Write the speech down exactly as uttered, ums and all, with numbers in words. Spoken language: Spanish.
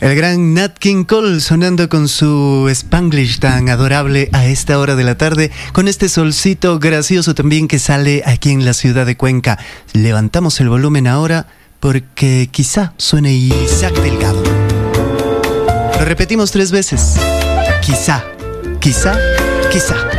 El gran Nat King Cole sonando con su Spanglish tan adorable a esta hora de la tarde, con este solcito gracioso también que sale aquí en la ciudad de Cuenca. Levantamos el volumen ahora porque quizá suene Isaac Delgado. Lo repetimos tres veces. Quizá, quizá, quizá.